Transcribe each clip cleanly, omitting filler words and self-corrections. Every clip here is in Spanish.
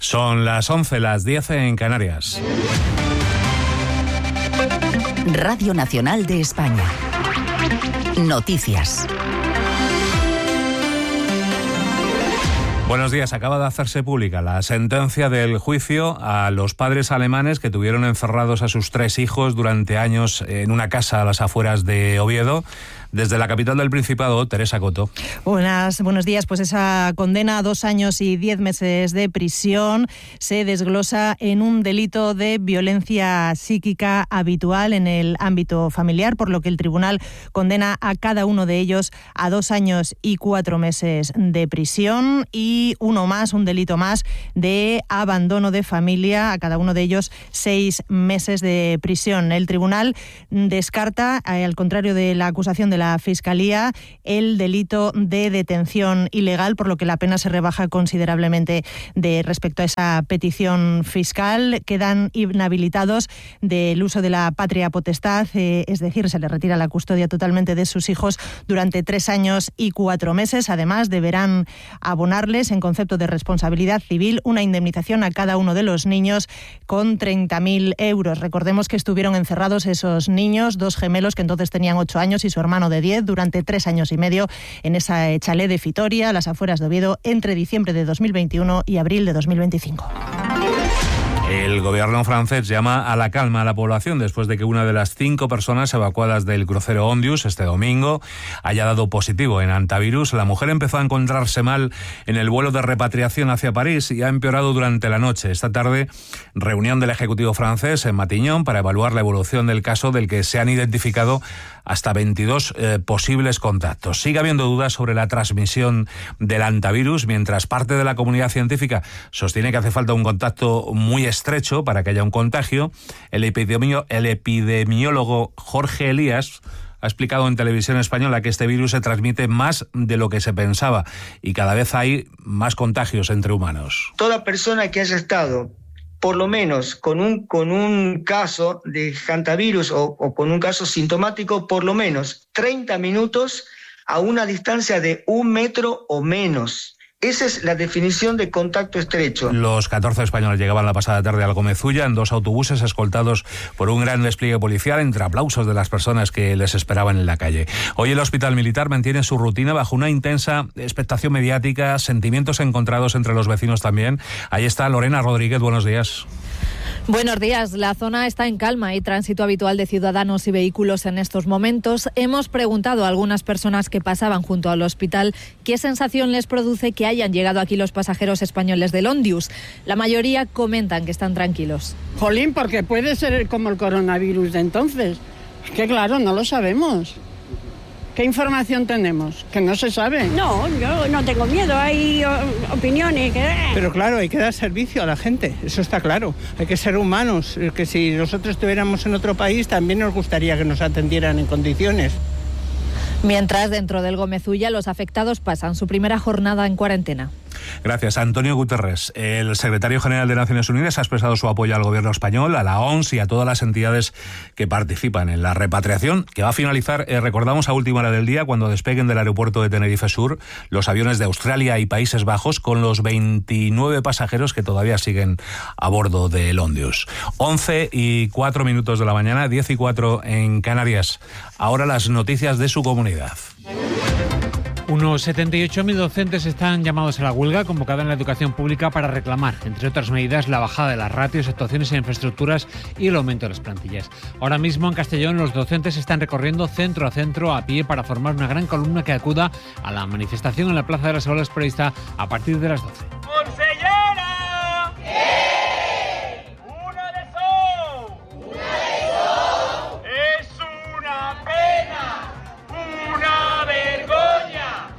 Son las 11, las 10 en Canarias. Radio Nacional de España. Noticias. Buenos días. Acaba de hacerse pública la sentencia del juicio a los padres alemanes que tuvieron encerrados a sus 3 hijos durante años en una casa a las afueras de Oviedo. Desde la capital del Principado, Teresa Coto. Buenos días. Pues esa condena a 2 años y 10 meses de prisión se desglosa en un delito de violencia psíquica habitual en el ámbito familiar, por lo que el tribunal condena a cada uno de ellos a 2 años y 4 meses de prisión y un delito más de abandono de familia, a cada uno de ellos 6 meses de prisión. El tribunal descarta, al contrario de la acusación de la Fiscalía, el delito de detención ilegal, por lo que la pena se rebaja considerablemente respecto a esa petición fiscal. Quedan inhabilitados del uso de la patria potestad, es decir, se les retira la custodia totalmente de sus hijos durante 3 años y 4 meses. Además, deberán abonarles, en concepto de responsabilidad civil, una indemnización a cada uno de los niños con 30.000 euros. Recordemos que estuvieron encerrados esos niños, 2 gemelos que entonces tenían 8 años y su hermano de 10, durante 3 años y medio en esa chalet de Fitoria, a las afueras de Oviedo, entre diciembre de 2021 y abril de 2025. El gobierno francés llama a la calma a la población después de que una de las 5 personas evacuadas del crucero Ondius este domingo haya dado positivo en hantavirus. La mujer empezó a encontrarse mal en el vuelo de repatriación hacia París y ha empeorado durante la noche. Esta tarde, reunión del Ejecutivo francés en Matignon para evaluar la evolución del caso, del que se han identificado hasta 22 posibles contactos. Sigue habiendo dudas sobre la transmisión del hantavirus, mientras parte de la comunidad científica sostiene que hace falta un contacto muy estrecho para que haya un contagio. El epidemiólogo Jorge Elías ha explicado en Televisión Española que este virus se transmite más de lo que se pensaba y cada vez hay más contagios entre humanos. Toda persona que haya estado por lo menos con un caso de hantavirus o con un caso sintomático, por lo menos 30 minutos a una distancia de 1 metro o menos. Esa es la definición de contacto estrecho. Los 14 españoles llegaban la pasada tarde al Gomezulla en 2 autobuses escoltados por un gran despliegue policial, entre aplausos de las personas que les esperaban en la calle. Hoy el Hospital Militar mantiene su rutina bajo una intensa expectación mediática, sentimientos encontrados entre los vecinos también. Ahí está Lorena Rodríguez, buenos días. Buenos días. La zona está en calma. Hay tránsito habitual de ciudadanos y vehículos en estos momentos. Hemos preguntado a algunas personas que pasaban junto al hospital qué sensación les produce que hayan llegado aquí los pasajeros españoles del Ondius. La mayoría comentan que están tranquilos. Jolín, porque puede ser como el coronavirus de entonces. Es que claro, no lo sabemos. ¿Qué información tenemos? Que no se sabe. No, yo no tengo miedo, hay opiniones. Pero claro, hay que dar servicio a la gente, eso está claro. Hay que ser humanos, que si nosotros estuviéramos en otro país también nos gustaría que nos atendieran en condiciones. Mientras, dentro del Gomezulla, los afectados pasan su primera jornada en cuarentena. Gracias. Antonio Guterres, el secretario general de Naciones Unidas, ha expresado su apoyo al gobierno español, a la OMS y a todas las entidades que participan en la repatriación, que va a finalizar, recordamos, a última hora del día, cuando despeguen del aeropuerto de Tenerife Sur los aviones de Australia y Países Bajos, con los 29 pasajeros que todavía siguen a bordo del Ondius. 11:04 de la mañana, 10:04 en Canarias. Ahora las noticias de su comunidad. Unos 78.000 docentes están llamados a la huelga convocada en la educación pública para reclamar, entre otras medidas, la bajada de las ratios, actuaciones en infraestructuras y el aumento de las plantillas. Ahora mismo en Castellón los docentes están recorriendo centro a centro a pie para formar una gran columna que acuda a la manifestación en la Plaza de las Aulas prevista a partir de las 12. ¡Consellera! ¿Qué? ¡Una de sol! ¡Es una pena! ¡Una vergüenza!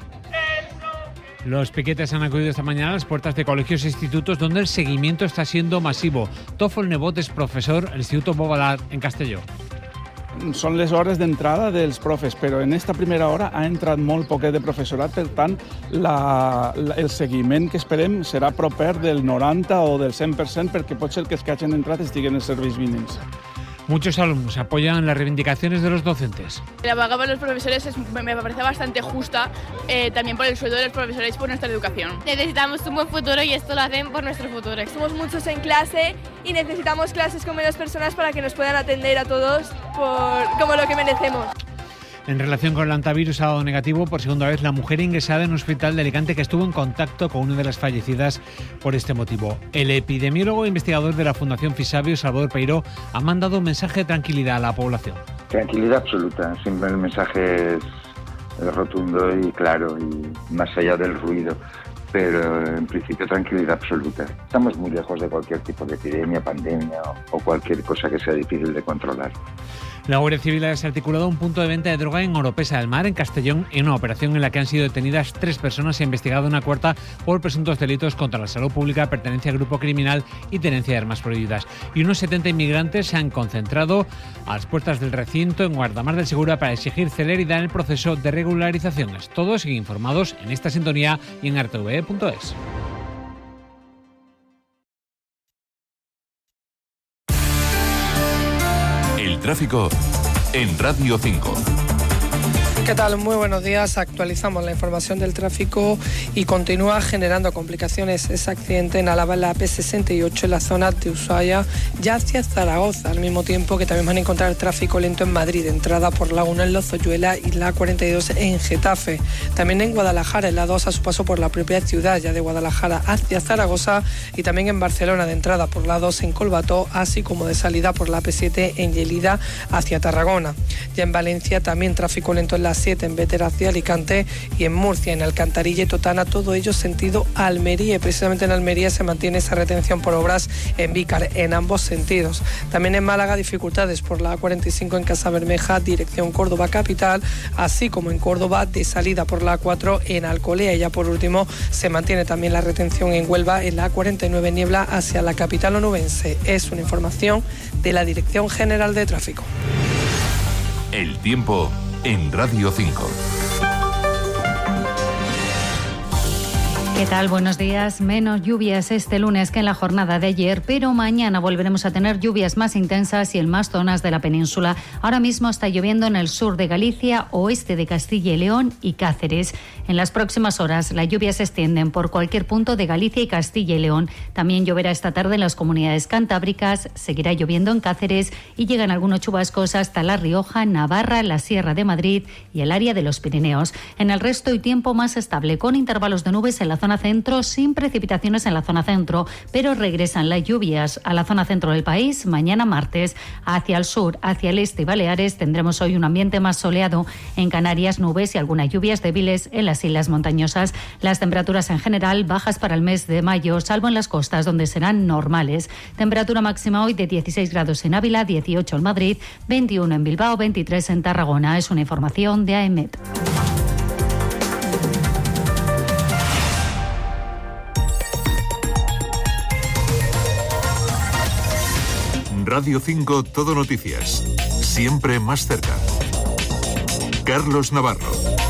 Los piquetes han acudido esta mañana a las puertas de colegios e institutos donde el seguimiento está siendo masivo. Tòfol Nebot és professor a l'Institut Bovalar en Castelló. Són les hores d'entrada dels profes, però en esta primera hora ha entrat molt poquet de professorat, per tant, el seguiment que esperem serà proper del 90 o del 100%, perquè pot ser que els que hagin entrat estiguen en serveis mínims. Muchos alumnos apoyan las reivindicaciones de los docentes. La paga para los profesores me parece bastante justa, también por el sueldo de los profesores y por nuestra educación. Necesitamos un buen futuro y esto lo hacen por nuestro futuro. Somos muchos en clase y necesitamos clases con menos personas para que nos puedan atender a todos como lo que merecemos. En relación con el hantavirus, ha dado negativo por segunda vez la mujer ingresada en un hospital de Alicante que estuvo en contacto con una de las fallecidas por este motivo. El epidemiólogo e investigador de la Fundación Fisabio, Salvador Peiró, ha mandado un mensaje de tranquilidad a la población. Tranquilidad absoluta, siempre el mensaje es rotundo y claro, y más allá del ruido. Pero en principio tranquilidad absoluta. Estamos muy lejos de cualquier tipo de epidemia, pandemia o cualquier cosa que sea difícil de controlar. La Guardia Civil ha desarticulado un punto de venta de droga en Oropesa del Mar, en Castellón, en una operación en la que han sido detenidas 3 personas y ha investigado una cuarta por presuntos delitos contra la salud pública, pertenencia a grupo criminal y tenencia de armas prohibidas. Y unos 70 inmigrantes se han concentrado a las puertas del recinto en Guardamar del Segura para exigir celeridad en el proceso de regularizaciones. Todos siguen informados en esta sintonía y en rtve.es. El tráfico en Radio 5. ¿Qué tal? Muy buenos días. Actualizamos la información del tráfico y continúa generando complicaciones ese accidente en Álava, en la AP68, en la zona de Ushuaia, ya hacia Zaragoza, al mismo tiempo que también van a encontrar tráfico lento en Madrid, entrada por la 1 en Lozoyuela y la 42 en Getafe. También en Guadalajara, en la 2 a su paso por la propia ciudad, ya de Guadalajara hacia Zaragoza, y también en Barcelona, de entrada por la 2 en Colbató, así como de salida por la AP7 en Lleida hacia Tarragona. Ya en Valencia también tráfico lento en la 7 en Bétera hacia Alicante, y en Murcia, en Alcantarilla y Totana, todo ello sentido Almería. Y precisamente en Almería se mantiene esa retención por obras en Vícar, en ambos sentidos. También en Málaga, dificultades por la A45 en Casabermeja, dirección Córdoba capital, así como en Córdoba, de salida por la A4 en Alcolea. Y ya por último, se mantiene también la retención en Huelva, en la A49 Niebla hacia la capital onubense. Es una información de la Dirección General de Tráfico. El tiempo en Radio 5. ¿Qué tal? Buenos días. Menos lluvias este lunes que en la jornada de ayer, pero mañana volveremos a tener lluvias más intensas y en más zonas de la península. Ahora mismo está lloviendo en el sur de Galicia, oeste de Castilla y León y Cáceres. En las próximas horas las lluvias se extienden por cualquier punto de Galicia y Castilla y León. También lloverá esta tarde en las comunidades cantábricas, seguirá lloviendo en Cáceres y llegan algunos chubascos hasta La Rioja, Navarra, la Sierra de Madrid y el área de los Pirineos. En el resto hay tiempo más estable, con intervalos de nubes en la zona centro, sin precipitaciones en la zona centro, pero regresan las lluvias a la zona centro del país mañana martes. Hacia el sur, hacia el este y Baleares tendremos hoy un ambiente más soleado. En Canarias, nubes y algunas lluvias débiles en las islas montañosas. Las temperaturas en general bajas para el mes de mayo, salvo en las costas donde serán normales. Temperatura máxima hoy de 16 grados en Ávila, 18 en Madrid, 21 en Bilbao, 23 en Tarragona. Es una información de AEMET. Radio 5 Todo Noticias. Siempre más cerca. Carlos Navarro.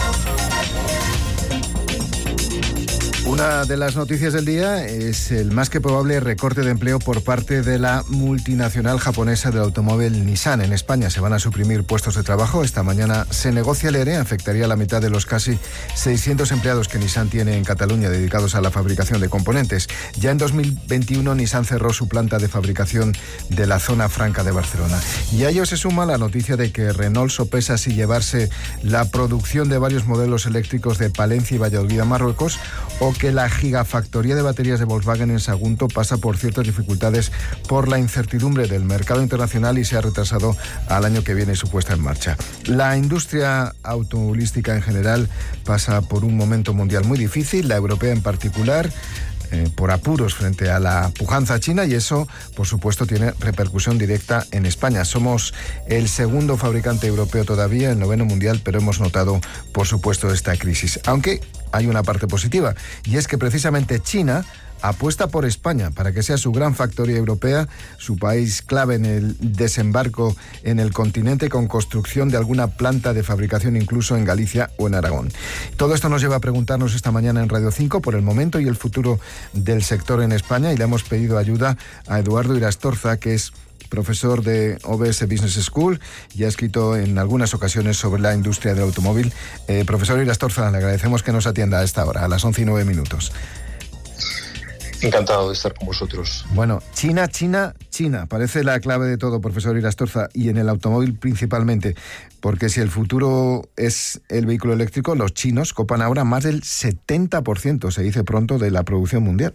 Una de las noticias del día es el más que probable recorte de empleo por parte de la multinacional japonesa del automóvil Nissan. En España se van a suprimir puestos de trabajo. Esta mañana se negocia el ERE, afectaría a la mitad de los casi 600 empleados que Nissan tiene en Cataluña dedicados a la fabricación de componentes. Ya en 2021 Nissan cerró su planta de fabricación de la zona franca de Barcelona. Y a ello se suma la noticia de que Renault sopesa si llevarse la producción de varios modelos eléctricos de Palencia y Valladolid a Marruecos, o que la gigafactoría de baterías de Volkswagen en Sagunto pasa por ciertas dificultades por la incertidumbre del mercado internacional y se ha retrasado al año que viene su puesta en marcha. La industria automovilística en general pasa por un momento mundial muy difícil, la europea en particular, por apuros frente a la pujanza china, y eso, por supuesto, tiene repercusión directa en España. Somos el segundo fabricante europeo todavía, el 9º mundial, pero hemos notado, por supuesto, esta crisis. Aunque hay una parte positiva, y es que precisamente China apuesta por España para que sea su gran factoría europea, su país clave en el desembarco en el continente, con construcción de alguna planta de fabricación incluso en Galicia o en Aragón. Todo esto nos lleva a preguntarnos esta mañana en Radio 5 por el momento y el futuro del sector en España, y le hemos pedido ayuda a Eduardo Irastorza, que es profesor de OBS Business School y ha escrito en algunas ocasiones sobre la industria del automóvil. Profesor Irastorza, le agradecemos que nos atienda a esta hora, a las 11:09. Encantado de estar con vosotros. Bueno, China, parece la clave de todo, profesor Irastorza, y en el automóvil principalmente, porque si el futuro es el vehículo eléctrico, los chinos copan ahora más del 70%, se dice pronto, de la producción mundial.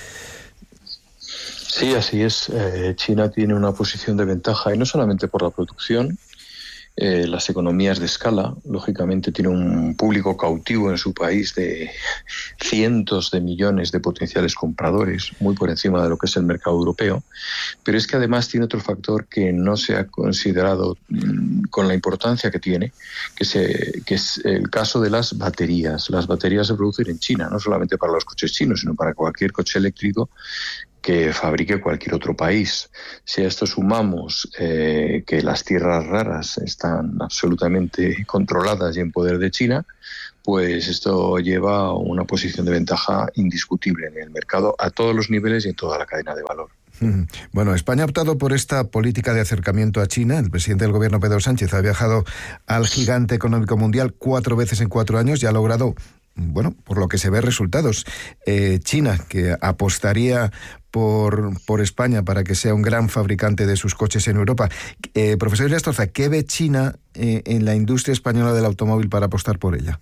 Sí, así es. China tiene una posición de ventaja, y no solamente por la producción. Las economías de escala, lógicamente, tiene un público cautivo en su país de cientos de millones de potenciales compradores, muy por encima de lo que es el mercado europeo, pero es que además tiene otro factor que no se ha considerado con la importancia que tiene, que es el caso de las baterías. Las baterías se producen en China, no solamente para los coches chinos, sino para cualquier coche eléctrico que fabrique cualquier otro país. Si a esto sumamos que las tierras raras están absolutamente controladas y en poder de China, pues esto lleva a una posición de ventaja indiscutible en el mercado a todos los niveles y en toda la cadena de valor. Bueno, España ha optado por esta política de acercamiento a China. El presidente del gobierno, Pedro Sánchez, ha viajado al gigante económico mundial 4 veces en 4 años y ha logrado, bueno, por lo que se ve, resultados. China, que apostaría por España para que sea un gran fabricante de sus coches en Europa. Profesor Irastorza, ¿qué ve China en la industria española del automóvil para apostar por ella?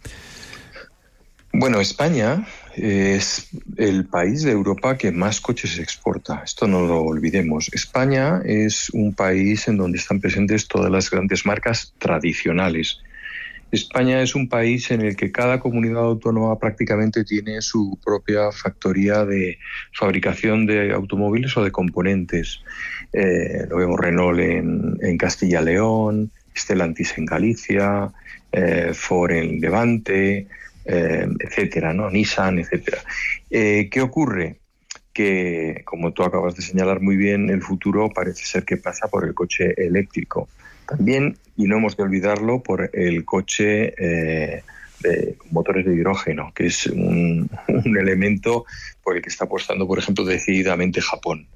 Bueno, España es el país de Europa que más coches exporta. Esto no lo olvidemos. España es un país en donde están presentes todas las grandes marcas tradicionales. España es un país en el que cada comunidad autónoma prácticamente tiene su propia factoría de fabricación de automóviles o de componentes. Lo vemos Renault en Castilla y León, Stellantis en Galicia, Ford en Levante, etcétera, ¿no? Nissan, etcétera. ¿Qué ocurre? Que, como tú acabas de señalar muy bien, el futuro parece ser que pasa por el coche eléctrico. También, y no hemos de olvidarlo, por el coche de motores de hidrógeno, que es un elemento por el que está apostando, por ejemplo, decididamente Japón.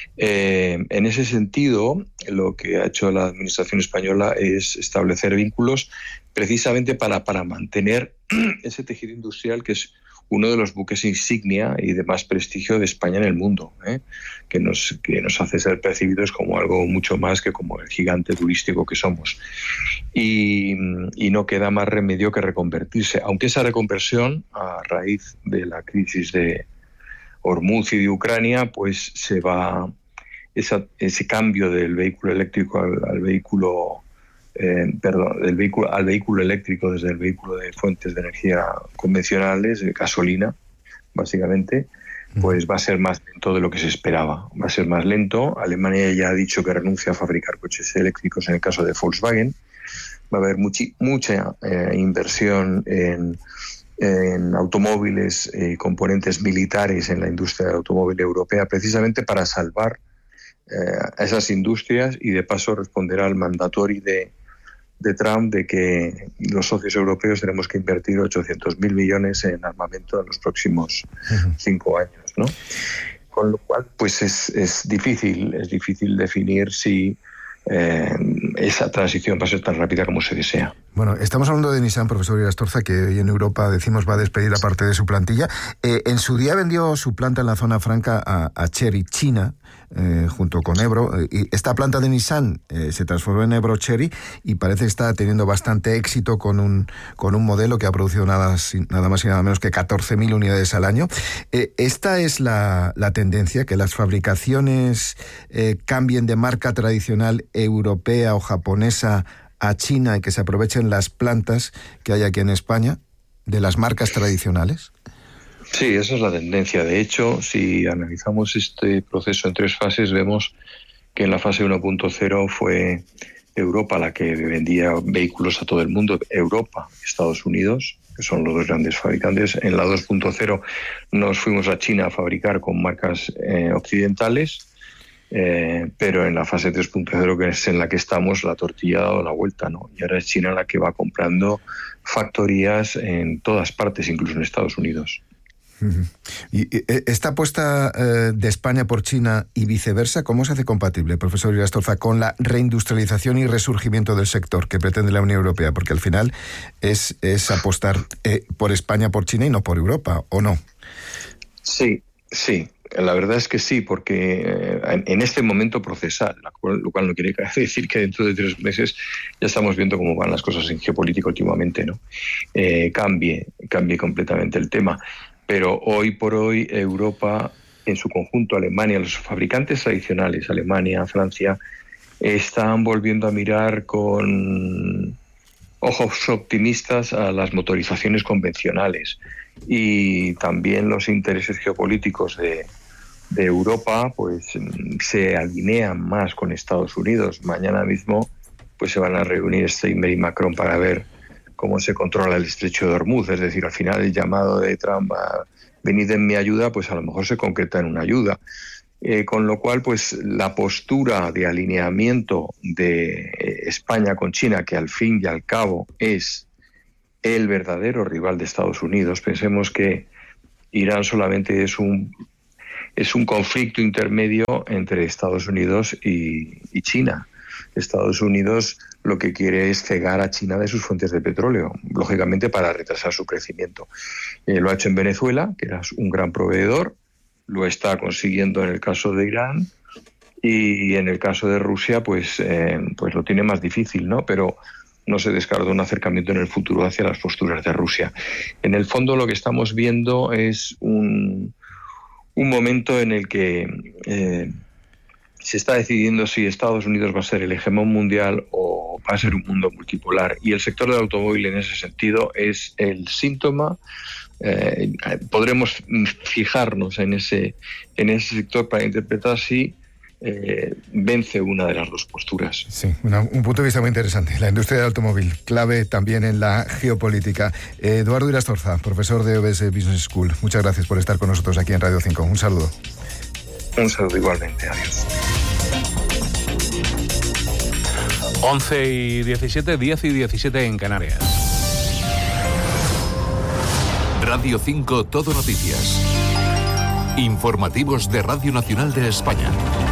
En ese sentido, lo que ha hecho la Administración española es establecer vínculos precisamente para mantener ese tejido industrial que es uno de los buques insignia y de más prestigio de España en el mundo, que nos hace ser percibidos como algo mucho más que como el gigante turístico que somos. Y no queda más remedio que reconvertirse, aunque esa reconversión, a raíz de la crisis de Hormuz y de Ucrania, pues se va ese cambio del vehículo eléctrico al vehículo eléctrico desde el vehículo de fuentes de energía convencionales, de gasolina, básicamente, pues va a ser más lento de lo que se esperaba. Va a ser más lento. Alemania ya ha dicho que renuncia a fabricar coches eléctricos en el caso de Volkswagen. Va a haber mucha inversión en automóviles y componentes militares en la industria del automóvil europea, precisamente para salvar a esas industrias y de paso responder al mandatory de Trump de que los socios europeos tenemos que invertir 800.000 millones en armamento en los próximos 5 años, ¿no? Con lo cual, pues es difícil definir si esa transición va a ser tan rápida como se desea. Bueno, estamos hablando de Nissan, profesor Irastorza, que hoy en Europa, decimos, va a despedir a parte de su plantilla. En su día vendió su planta en la zona franca a Chery China, junto con Ebro. Y esta planta de Nissan se transformó en Ebro Chery y parece que está teniendo bastante éxito con un modelo que ha producido nada más y nada menos que 14.000 unidades al año. Esta es la tendencia, que las fabricaciones cambien de marca tradicional europea o japonesa a China y que se aprovechen las plantas que hay aquí en España de las marcas tradicionales. Sí, esa es la tendencia. De hecho, si analizamos este proceso en 3 fases, vemos que en la fase 1.0 fue Europa la que vendía vehículos a todo el mundo. Europa, Estados Unidos, que son los 2 grandes fabricantes. En la 2.0 nos fuimos a China a fabricar con marcas occidentales. Pero en la fase 3.0, que es en la que estamos, la tortilla ha dado la vuelta, ¿no? Y ahora es China la que va comprando factorías en todas partes, incluso en Estados Unidos. Y esta apuesta de España por China y viceversa, ¿cómo se hace compatible, profesor Irastorza, con la reindustrialización y resurgimiento del sector que pretende la Unión Europea? Porque al final es apostar por España por China y no por Europa, ¿o no? Sí. La verdad es que sí, porque en este momento procesal, lo cual no quiere decir que dentro de 3 meses ya estamos viendo cómo van las cosas en geopolítica últimamente, ¿no? Cambie completamente el tema. Pero hoy por hoy Europa, en su conjunto, Alemania, los fabricantes tradicionales, Alemania, Francia, están volviendo a mirar con ojos optimistas a las motorizaciones convencionales, y también los intereses geopolíticos de Europa pues se alinean más con Estados Unidos. Mañana mismo pues se van a reunir Steinmeier y Macron para ver cómo se controla el estrecho de Hormuz. Es decir, al final el llamado de Trump a venid en mi ayuda, pues a lo mejor se concreta en una ayuda. Con lo cual, pues la postura de alineamiento de España con China, que al fin y al cabo es el verdadero rival de Estados Unidos. Pensemos que Irán solamente es un conflicto intermedio entre Estados Unidos y China. Estados Unidos lo que quiere es cegar a China de sus fuentes de petróleo, lógicamente para retrasar su crecimiento. Lo ha hecho en Venezuela, que era un gran proveedor, lo está consiguiendo en el caso de Irán, y en el caso de Rusia pues lo tiene más difícil, ¿no? Pero no se descarta un acercamiento en el futuro hacia las posturas de Rusia. En el fondo lo que estamos viendo es un momento en el que se está decidiendo si Estados Unidos va a ser el hegemón mundial o va a ser un mundo multipolar. Y el sector del automóvil en ese sentido es el síntoma. Podremos fijarnos en ese sector para interpretar si vence una de las dos posturas. Sí, un punto de vista muy interesante. La industria del automóvil, clave también en la geopolítica. Eduardo Irastorza, profesor de OBS Business School, muchas gracias por estar con nosotros aquí en Radio 5. Un saludo. Un saludo igualmente. Adiós. 11:17, 10:17 en Canarias. Radio 5 Todo Noticias. Informativos de Radio Nacional de España.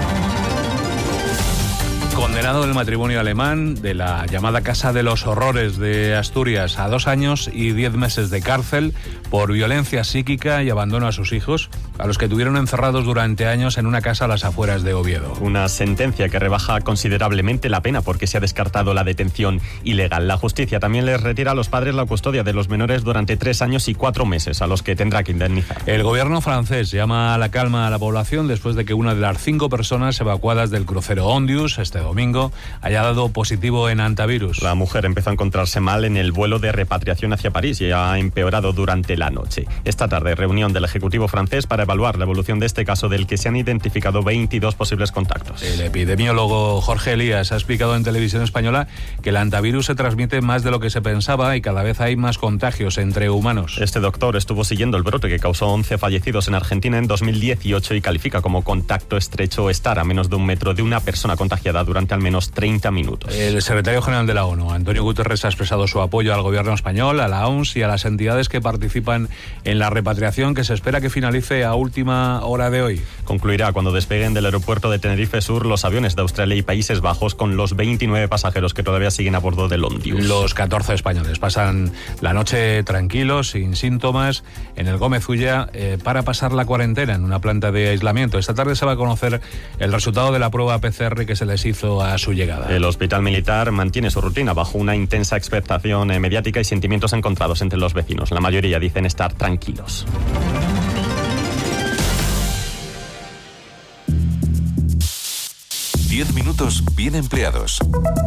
Condenado el matrimonio alemán de la llamada Casa de los Horrores de Asturias a 2 años y 10 meses de cárcel por violencia psíquica y abandono a sus hijos, a los que tuvieron encerrados durante años en una casa a las afueras de Oviedo. Una sentencia que rebaja considerablemente la pena porque se ha descartado la detención ilegal. La justicia también les retira a los padres la custodia de los menores durante 3 años y 4 meses, a los que tendrá que indemnizar. El gobierno francés llama a la calma a la población después de que una de las 5 personas evacuadas del crucero Ondius este domingo haya dado positivo en hantavirus. La mujer empezó a encontrarse mal en el vuelo de repatriación hacia París y ha empeorado durante la noche. Esta tarde, reunión del Ejecutivo francés para evaluar la evolución de este caso, del que se han identificado 22 posibles contactos. El epidemiólogo Jorge Elías ha explicado en Televisión Española que el hantavirus se transmite más de lo que se pensaba y cada vez hay más contagios entre humanos. Este doctor estuvo siguiendo el brote que causó 11 fallecidos en Argentina en 2018 y califica como contacto estrecho estar a menos de 1 metro de una persona contagiada durante al menos 30 minutos. El secretario general de la ONU, Antonio Guterres, ha expresado su apoyo al gobierno español, a la OMS y a las entidades que participan en la repatriación, que se espera que finalice a última hora de hoy. Concluirá cuando despeguen del aeropuerto de Tenerife Sur los aviones de Australia y Países Bajos con los 29 pasajeros que todavía siguen a bordo del Ondius. Los 14 españoles pasan la noche tranquilos, sin síntomas, en el Gómez Ulla para pasar la cuarentena en una planta de aislamiento. Esta tarde se va a conocer el resultado de la prueba PCR que se les hizo a su llegada. El Hospital Militar mantiene su rutina bajo una intensa expectación mediática y sentimientos encontrados entre los vecinos. La mayoría dicen estar tranquilos. Diez minutos bien empleados.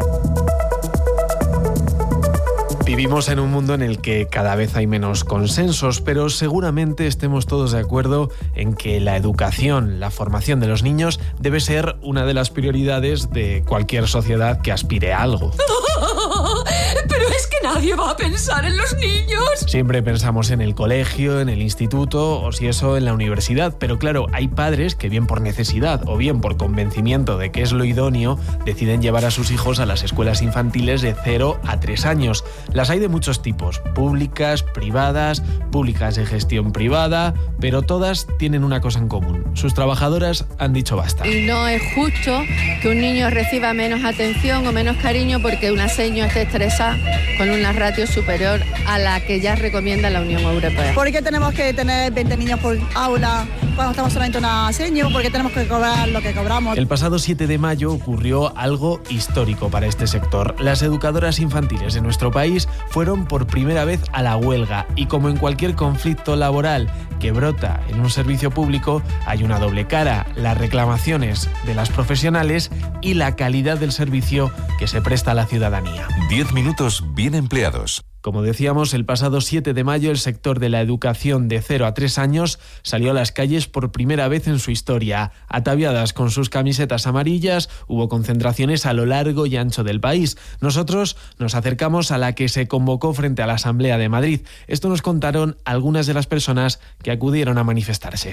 Vivimos en un mundo en el que cada vez hay menos consensos, pero seguramente estemos todos de acuerdo en que la educación, la formación de los niños debe ser una de las prioridades de cualquier sociedad que aspire a algo. Pero es que nadie va a pensar en los niños. Siempre pensamos en el colegio, en el instituto o si eso en la universidad, pero claro, hay padres que bien por necesidad o bien por convencimiento de que es lo idóneo, deciden llevar a sus hijos a las escuelas infantiles de 0 a 3 años. Las hay de muchos tipos, públicas, privadas, públicas de gestión privada, pero todas tienen una cosa en común. Sus trabajadoras han dicho basta. Y no es justo que un niño reciba menos atención o menos cariño porque una seño esté estresada con una ratio superior a la que ya recomienda la Unión Europea. ¿Por qué tenemos que tener 20 niños por aula cuando estamos solamente una seño? ¿Por qué tenemos que cobrar lo que cobramos? El pasado 7 de mayo ocurrió algo histórico para este sector. Las educadoras infantiles de nuestro país fueron por primera vez a la huelga y como en cualquier conflicto laboral que brota en un servicio público, hay una doble cara, las reclamaciones de las profesionales y la calidad del servicio que se presta a la ciudadanía. 10 minutos bien empleados. Como decíamos, el pasado 7 de mayo el sector de la educación de 0 a 3 años salió a las calles por primera vez en su historia. Ataviadas con sus camisetas amarillas, hubo concentraciones a lo largo y ancho del país. Nosotros nos acercamos a la que se convocó frente a la Asamblea de Madrid. Esto nos contaron algunas de las personas que acudieron a manifestarse.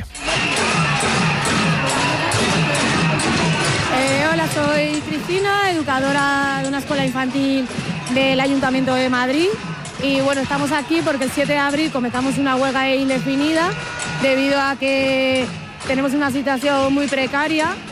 Hola, soy Cristina, educadora de una escuela infantil del Ayuntamiento de Madrid. Y bueno, estamos aquí porque el 7 de abril comenzamos una huelga indefinida debido a que tenemos una situación muy precaria